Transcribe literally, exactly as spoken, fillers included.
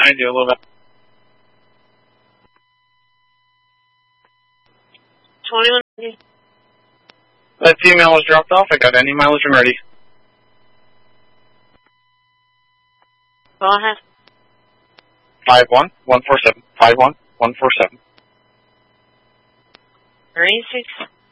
I do a little bit. twenty-one. That email was dropped off. I got any mileage and ready. Go ahead. Five one one four seven. Five one one four seven. Three six.